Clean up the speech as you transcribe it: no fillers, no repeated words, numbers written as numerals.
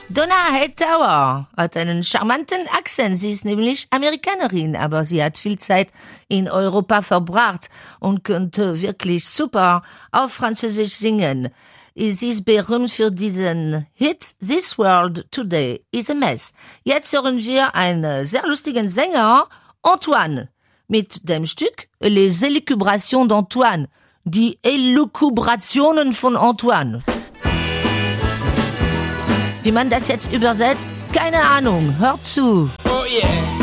Donna Hightower hat einen charmanten Akzent. Sie ist nämlich Amerikanerin, aber sie hat viel Zeit in Europa verbracht und könnte wirklich super auf Französisch singen. Sie ist berühmt für diesen Hit This World Today is a Mess. Jetzt hören wir einen sehr lustigen Sänger, Antoine, mit dem Stück Les Élucubrations d'Antoine, die Elukubrationen von Antoine. Wie man das jetzt übersetzt? Keine Ahnung. Hört zu. Oh yeah.